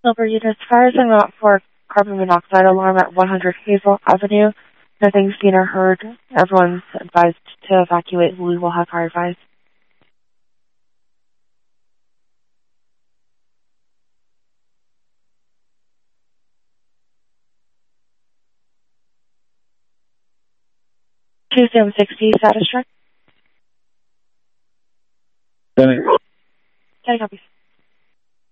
Silver units, fires and not for carbon monoxide alarm at 100 Hazel Avenue. Nothing seen or heard. Everyone's advised to evacuate. We will have fire advice. Tuesday 60, status check. Benny. Can I copy?